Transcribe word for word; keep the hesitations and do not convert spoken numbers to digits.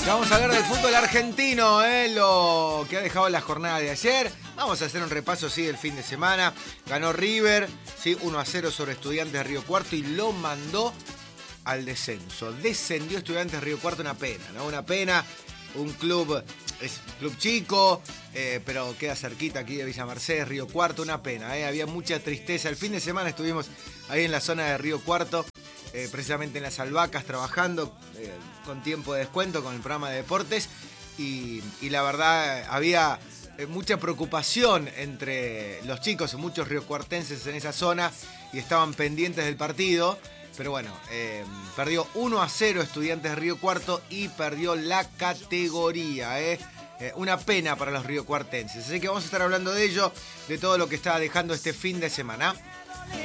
Vamos a hablar del fútbol argentino, ¿eh? Lo que ha dejado la jornada de ayer. Vamos a hacer un repaso, sí, del fin de semana. Ganó River, sí, uno a cero sobre Estudiantes de Río Cuarto y lo mandó al descenso. Descendió Estudiantes de Río Cuarto, una pena, ¿no? Una pena. Un club, es un club chico, eh, pero queda cerquita aquí de Villa Mercedes, Río Cuarto, una pena, ¿eh? Había mucha tristeza. El fin de semana estuvimos ahí en la zona de Río Cuarto, eh, precisamente en las albahacas, trabajando eh, con tiempo de descuento con el programa de deportes. Y, y la verdad, había eh, mucha preocupación entre los chicos y muchos riocuartenses en esa zona y estaban pendientes del partido. Pero bueno, eh, perdió uno a cero Estudiantes de Río Cuarto y perdió la categoría. Eh. Eh, una pena para los riocuartenses. Así que vamos a estar hablando de ello, de todo lo que está dejando este fin de semana.